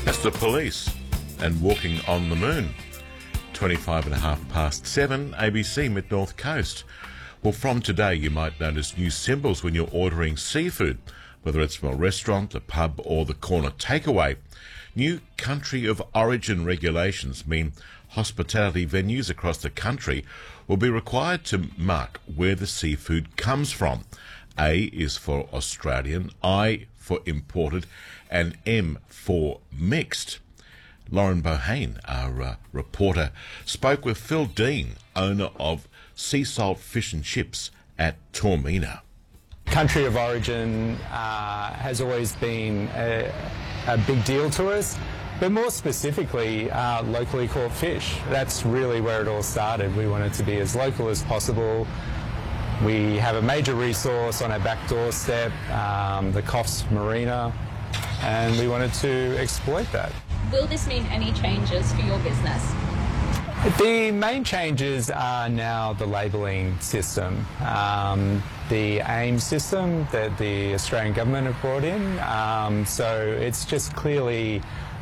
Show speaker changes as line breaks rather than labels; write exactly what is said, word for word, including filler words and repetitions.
That's The Police and Walking on the Moon. twenty-five and a half past seven, A B C Mid-North Coast. Well, from today you might notice new symbols when you're ordering seafood, whether it's from a restaurant, a pub or the corner takeaway. New country of origin regulations mean hospitality venues across the country will be required to mark where the seafood comes from. A is for Australian, I for imported, and M for mixed. Lauren Bohane, our uh, reporter, spoke with Phil Dean, owner of Sea Salt Fish and Chips at Taormina.
Country of origin uh, has always been a, a big deal to us, but more specifically, uh, locally caught fish. That's really where it all started. We wanted to be as local as possible. We have a major resource on our back doorstep, um, the Coffs Marina, and we wanted to exploit that.
Will this mean any changes for your business?
The main changes are now the labelling system. Um, the AIM system that the Australian government have brought in. Um, so it's just clearly